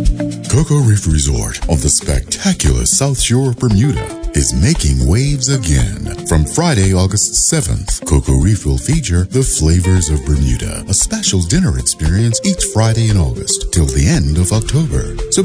Cocoa Reef Resort on the spectacular South Shore of Bermuda is making waves again. From Friday, August 7th, Cocoa Reef will feature the Flavors of Bermuda, a special dinner experience each Friday in August till the end of October. So